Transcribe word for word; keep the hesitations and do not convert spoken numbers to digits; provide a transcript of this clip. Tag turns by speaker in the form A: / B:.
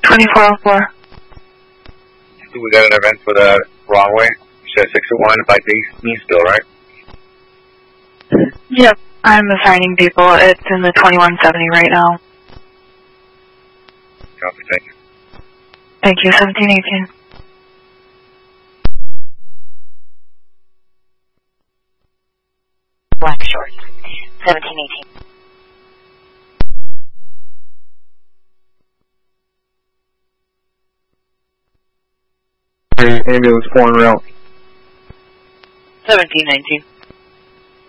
A: twenty-four oh four.
B: We got an event for the wrong way. You said six oh one by me still, right?
A: Yep, I'm assigning people. It's in the twenty-one seventy right now.
B: Copy, thank you.
A: Thank you, seventeen eighteen.
C: Black shorts, seventeen eighteen.
D: Ambulance four en route.
C: seventeen nineteen.